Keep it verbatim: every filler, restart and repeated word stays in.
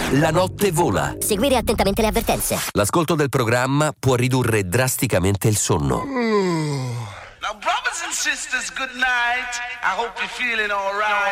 La notte vola. Seguire attentamente le avvertenze. L'ascolto del programma può ridurre drasticamente il sonno. Now, brothers and sisters, good night. I hope you're feeling all right.